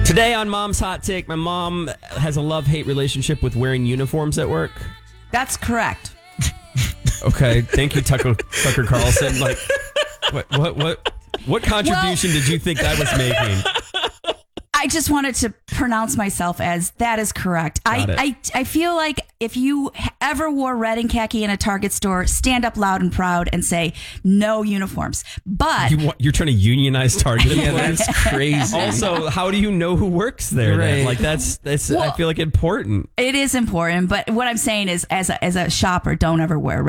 Today on Mom's Hot Take, my mom has a love-hate relationship with wearing uniforms at work. That's correct. Okay, thank you, Tucker Carlson. Like, what contribution did you think I was making? I just wanted to pronounce myself as that is correct. I feel like if you ever wore red and khaki in a Target store, stand up loud and proud and say no uniforms. But you're trying to unionize Target. Yeah, that's crazy. Also, how do you know who works there? Right. Then? Like that's Well, I feel like important. it is important. But what I'm saying is, as a shopper, don't ever wear